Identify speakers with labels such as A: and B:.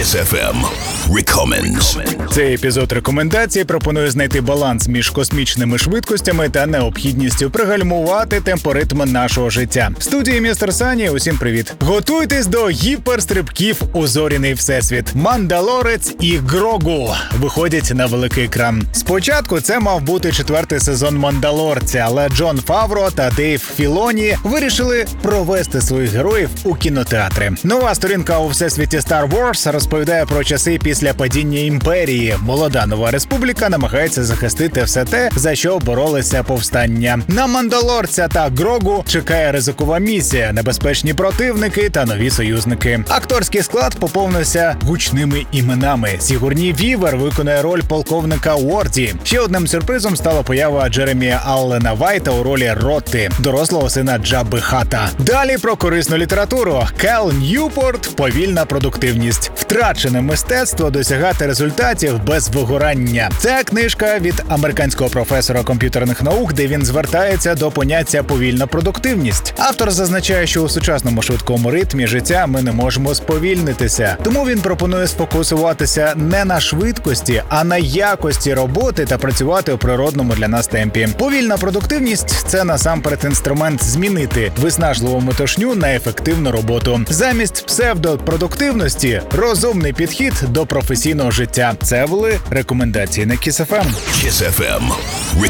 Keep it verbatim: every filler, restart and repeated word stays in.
A: Kiss еф ем Recommends.
B: Цей епізод рекомендацій пропонує знайти баланс між космічними швидкостями та необхідністю пригальмувати темпоритм нашого життя. В студії містер Сані, усім привіт. Готуйтесь до гіперстрибків у зоряний всесвіт. Мандалорець і Грогу виходять на великий екран. Спочатку це мав бути четвертий сезон Мандалорця, але Джон Фавро та Дейв Філоні вирішили провести своїх героїв у кінотеатри. Нова сторінка у всесвіті Star Wars розповідає про часи після падіння імперії. Молода нова республіка намагається захистити все те, за що боролися повстання. На Мандалорця та Грогу чекає ризикова місія, небезпечні противники та нові союзники. Акторський склад поповнився гучними іменами. Сігурні Вівер виконує роль полковника Уорді. Ще одним сюрпризом стала поява Джеремія Аллена Вайта у ролі Ротти, дорослого сина Джабби Хата. Далі про корисну літературу. Кел Ньюпорт «Повільна продуктивність». Втрачене мистецтво досягати результатів без вигорання. Це книжка від американського професора комп'ютерних наук, де він звертається до поняття «повільна продуктивність». Автор зазначає, що у сучасному швидкому ритмі життя ми не можемо сповільнитися. Тому він пропонує сфокусуватися не на швидкості, а на якості роботи та працювати у природному для нас темпі. Повільна продуктивність – це насамперед інструмент змінити виснажливу метушню на ефективну роботу. Замість псевдопродуктивності – розумний підхід до професійного життя. Це були рекомендації на Kiss еф ем.
A: Kiss еф ем